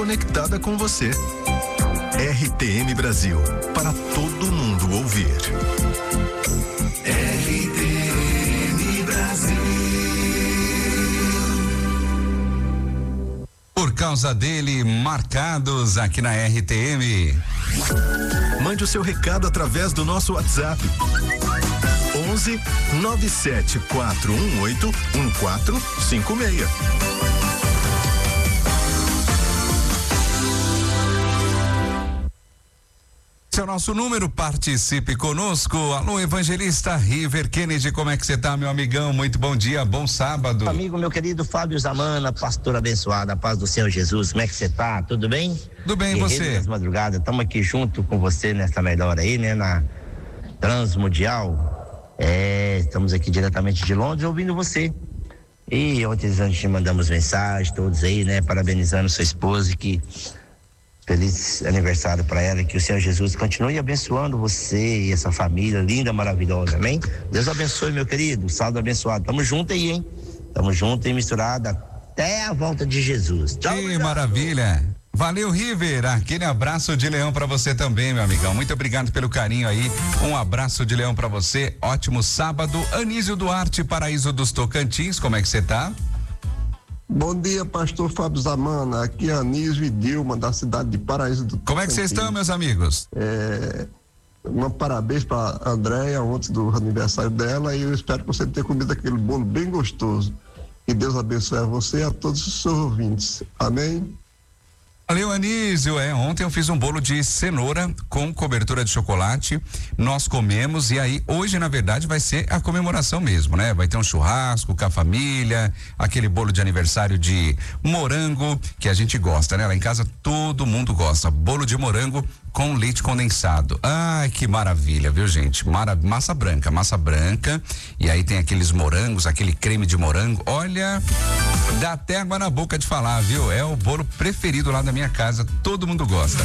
conectada com você. RTM Brasil, para todo mundo ouvir. RTM Brasil. Por causa dele, marcados aqui na RTM. Mande o seu recado através do nosso WhatsApp. 11 97 418 1456. Esse é o nosso número, participe conosco. Alô, evangelista River Kennedy, como é que você tá, meu amigão? Muito bom dia, bom sábado. Amigo, meu querido Fábio Zamana, pastor abençoado, a paz do Senhor Jesus, como é que você tá? Tudo bem? Tudo bem, e você? Das madrugadas, estamos aqui junto com você nessa melhor aí, né, na Transmundial. Estamos aqui diretamente de Londres ouvindo você. E ontem a gente mandamos mensagem, todos aí, né, parabenizando sua esposa e que feliz aniversário para ela, que o Senhor Jesus continue abençoando você e essa família linda, maravilhosa, amém? Deus abençoe, meu querido, salve abençoado, tamo junto aí, hein? Tamo junto e misturado até a volta de Jesus. Tchau, que maravilha! Valeu, River, aquele abraço de leão para você também, meu amigão, muito obrigado pelo carinho aí, um abraço de leão para você, ótimo sábado. Anísio Duarte, Paraíso dos Tocantins, como é que você tá? Bom dia, pastor Fábio Zamana, aqui é Anísio e Dilma, da cidade de Paraíso do Tocantins. Como é que vocês estão, meus amigos? Parabéns para a Andréia, ontem do aniversário dela, e eu espero que você tenha comido aquele bolo bem gostoso. Que Deus abençoe a você e a todos os seus ouvintes. Amém? Valeu, Anísio. Ontem eu fiz um bolo de cenoura com cobertura de chocolate, nós comemos e aí hoje na verdade vai ser a comemoração mesmo, né? Vai ter um churrasco com a família, aquele bolo de aniversário de morango que a gente gosta, né? Lá em casa todo mundo gosta, bolo de morango com leite condensado. Ai, que maravilha, viu, gente? Massa branca, e aí tem aqueles morangos, aquele creme de morango. Olha, dá até água na boca de falar, viu? É o bolo preferido lá da minha casa, todo mundo gosta.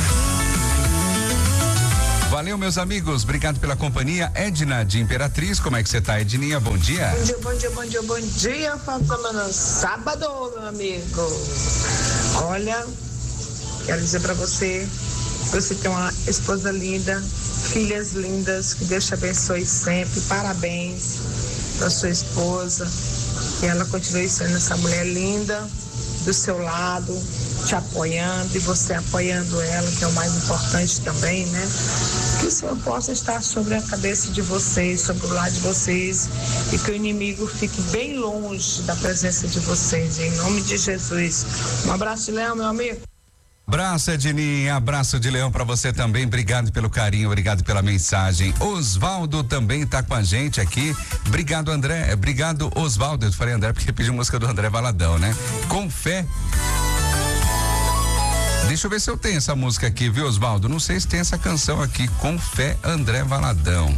Valeu, meus amigos, obrigado pela companhia. Edna de Imperatriz, como é que você tá, Edninha? Bom dia. Bom dia, Fábio Zamana. Sábado, meu amigo. Olha, quero dizer pra você tem uma esposa linda, filhas lindas, que Deus te abençoe sempre. Parabéns pra sua esposa, que ela continue sendo essa mulher linda do seu lado, te apoiando e você apoiando ela, que é o mais importante também, né? Que o Senhor possa estar sobre a cabeça de vocês, sobre o lado de vocês, e que o inimigo fique bem longe da presença de vocês, em nome de Jesus. Um abraço de leão, meu amigo. Abraço, Edninha, abraço de leão pra você também, obrigado pelo carinho, obrigado pela mensagem. Osvaldo também tá com a gente aqui, obrigado, André, obrigado, Osvaldo. Eu falei André porque pediu música do André Valadão, né? Com fé. Deixa eu ver se eu tenho essa música aqui, viu, Osvaldo? Não sei se tem essa canção aqui, Com Fé, André Valadão.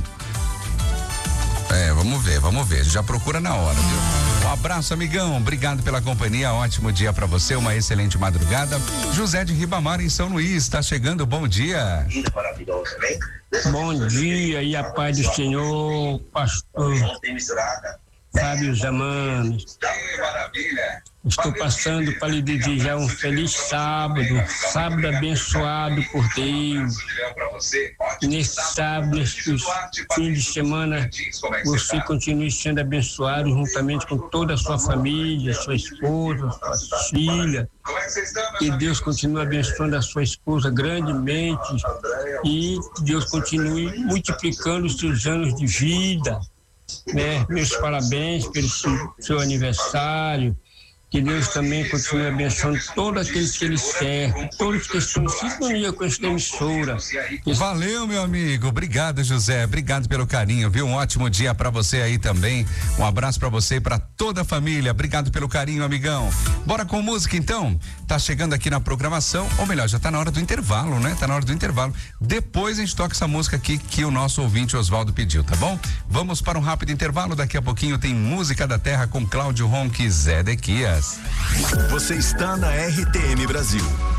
Vamos ver, já procura na hora, viu? Um abraço, amigão, obrigado pela companhia, ótimo dia pra você, uma excelente madrugada. José de Ribamar em São Luís, tá chegando, bom dia. Bom dia e a paz do Senhor, pastor Fábio Zamana. Estou passando para lhe desejar um feliz sábado abençoado por Deus. E nesse sábado, nesse fim de semana, você continue sendo abençoado juntamente com toda a sua família, sua esposa, sua filha. E Deus continue abençoando a sua esposa grandemente e Deus continue multiplicando os seus anos de vida. Né? Meus parabéns pelo seu aniversário. Que Deus também continue abençoando todos aqueles que Ele serve, todos que estão em sintonia com esta emissora. Valeu, meu amigo. Obrigado, José. Obrigado pelo carinho, viu? Um ótimo dia pra você aí também. Um abraço pra você e pra toda a família. Obrigado pelo carinho, amigão. Bora com música, então? Tá chegando aqui na programação, ou melhor, já tá na hora do intervalo, né? Tá na hora do intervalo. Depois a gente toca essa música aqui que o nosso ouvinte Osvaldo pediu, tá bom? Vamos para um rápido intervalo. Daqui a pouquinho tem Música da Terra com Cláudio Ronque e Zé Dequias. Você está na RTM Brasil.